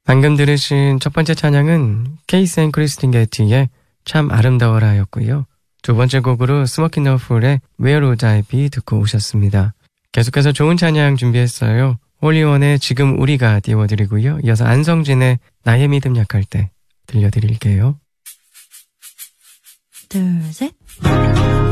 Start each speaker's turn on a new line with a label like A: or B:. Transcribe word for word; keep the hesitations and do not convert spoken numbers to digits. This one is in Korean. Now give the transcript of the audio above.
A: 방금 들으신 첫 번째 찬양은 케이스 앤 크리스틴 게티의 참 아름다워라 였고요. 두 번째 곡으로 스모키 너풀의 Where Would I Be 듣고 오셨습니다. 계속해서 좋은 찬양 준비했어요. 홀리원의 지금 우리가 띄워드리고요. 이어서 안성진의 나의 믿음 약할 때 들려드릴게요.
B: 둘, 셋.